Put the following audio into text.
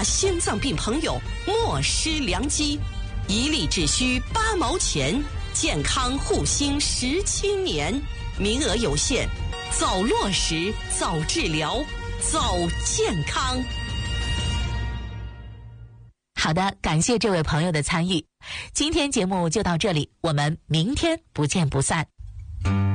心脏病朋友莫失良机，一粒只需8毛钱，健康护心17年，名额有限，早落实，早治疗，早健康。 好的，感谢这位朋友的参与。今天节目就到这里，我们明天不见不散。